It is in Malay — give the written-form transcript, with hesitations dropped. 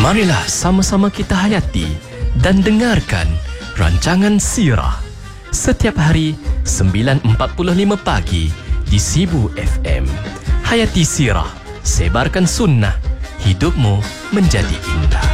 Marilah sama-sama kita hayati dan dengarkan rancangan Sirah setiap hari 9.45 pagi di Sibu FM. Hayati Sirah, sebarkan sunnah, hidupmu menjadi indah.